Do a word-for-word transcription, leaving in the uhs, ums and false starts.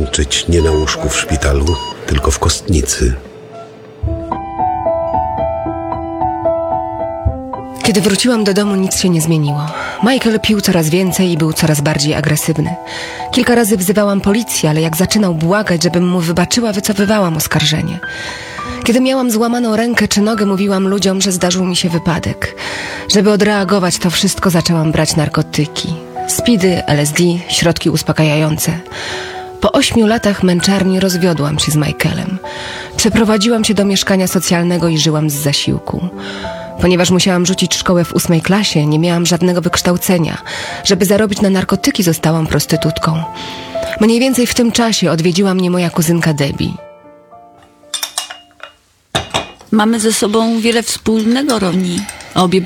kończyć nie na łóżku w szpitalu, tylko w kostnicy. Kiedy wróciłam do domu, nic się nie zmieniło. Michael pił coraz więcej i był coraz bardziej agresywny. Kilka razy wzywałam policję, ale jak zaczynał błagać, żebym mu wybaczyła, wycofywałam oskarżenie. Kiedy miałam złamaną rękę czy nogę, mówiłam ludziom, że zdarzył mi się wypadek. Żeby odreagować to wszystko, zaczęłam brać narkotyki. Speedy, L S D, środki uspokajające. Po ośmiu latach męczarni rozwiodłam się z Michaelem. Przeprowadziłam się do mieszkania socjalnego i żyłam z zasiłku. Ponieważ musiałam rzucić szkołę w ósmej klasie, nie miałam żadnego wykształcenia. Żeby zarobić na narkotyki, zostałam prostytutką. Mniej więcej w tym czasie odwiedziła mnie moja kuzynka Debbie. Mamy ze sobą wiele wspólnego, Roni. Obie